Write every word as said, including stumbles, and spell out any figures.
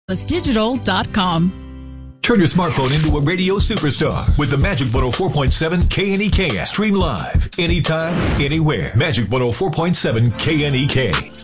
digital dot com. Turn your smartphone into a radio superstar with the Magic one oh four point seven K N E K. Stream live anytime, anywhere. Magic one oh four point seven K N E K.